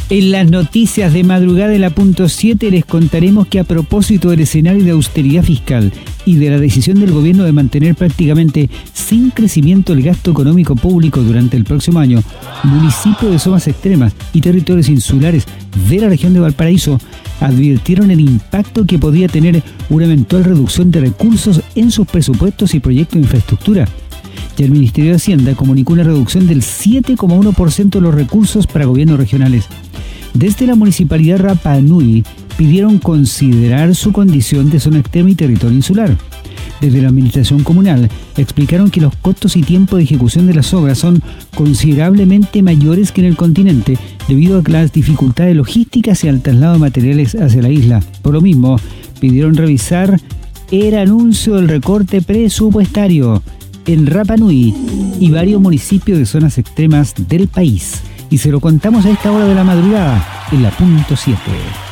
En las noticias de madrugada de la punto 7 les contaremos que a propósito del escenario de austeridad fiscal y de la decisión del gobierno de mantener prácticamente sin crecimiento el gasto económico público durante el próximo año, municipios de zonas extremas y territorios insulares de la región de Valparaíso advirtieron el impacto que podía tener una eventual reducción de recursos en sus presupuestos y proyectos de infraestructura. Ya el Ministerio de Hacienda comunicó una reducción del 7,1% de los recursos para gobiernos regionales. Desde la Municipalidad Rapa Nui pidieron considerar su condición de zona extrema y territorio insular. Desde la Administración Comunal explicaron que los costos y tiempo de ejecución de las obras son considerablemente mayores que en el continente debido a las dificultades logísticas y al traslado de materiales hacia la isla. Por lo mismo, pidieron revisar el anuncio del recorte presupuestario en Rapa Nui y varios municipios de zonas extremas del país. Y se lo contamos a esta hora de la madrugada, en la punto 7.